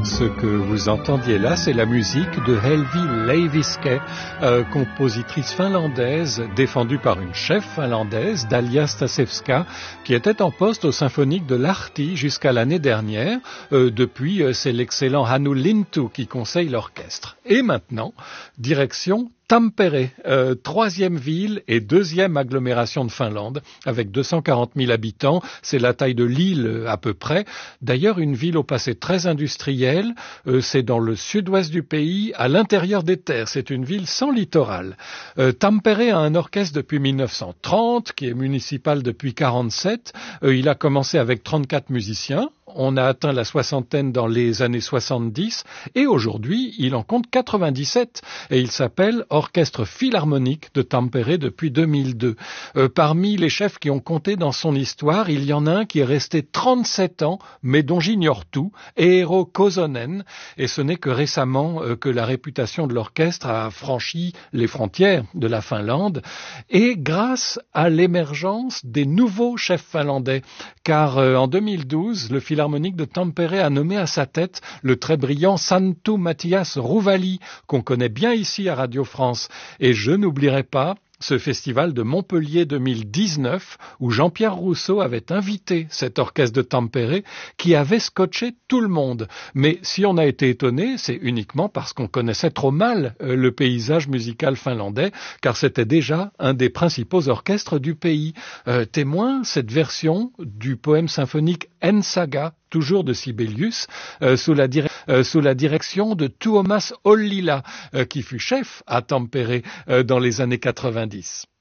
Ce que vous entendiez là, c'est la musique de Helvi Leiviskä, compositrice finlandaise défendue par une chef finlandaise, Dalia Stasevska, qui était en poste au symphonique de Lahti jusqu'à l'année dernière. Depuis, c'est l'excellent Hannu Lintu qui conseille l'orchestre. Et maintenant, direction Tampere, troisième ville et deuxième agglomération de Finlande, avec 240 000 habitants. C'est la taille de Lille à peu près. D'ailleurs, une ville au passé très industriel. C'est dans le sud-ouest du pays, à l'intérieur des terres. C'est une ville sans littoral. Tampere a un orchestre depuis 1930, qui est municipal depuis 1947. Il a commencé avec 34 musiciens. On a atteint la soixantaine dans les années 70 et aujourd'hui, il en compte 97 et il s'appelle Orchestre Philharmonique de Tampere depuis 2002. Parmi les chefs qui ont compté dans son histoire, il y en a un qui est resté 37 ans, mais dont j'ignore tout, Eero Kosonen, et ce n'est que récemment que la réputation de l'orchestre a franchi les frontières de la Finlande et grâce à l'émergence des nouveaux chefs finlandais, car en 2012, le Philharmonique de Tampere a nommé à sa tête le très brillant Santtu Matias Rouvali, qu'on connaît bien ici à Radio France. Et je n'oublierai pas ce festival de Montpellier 2019 où Jean-Pierre Rousseau avait invité cet orchestre de Tampere qui avait scotché tout le monde. Mais si on a été étonné, c'est uniquement parce qu'on connaissait trop mal le paysage musical finlandais, car c'était déjà un des principaux orchestres du pays. Témoin, cette version du poème symphonique En-Saga, toujours de Sibelius, sous la direction de Tuomas Ollila, qui fut chef à Tampere dans les années 90.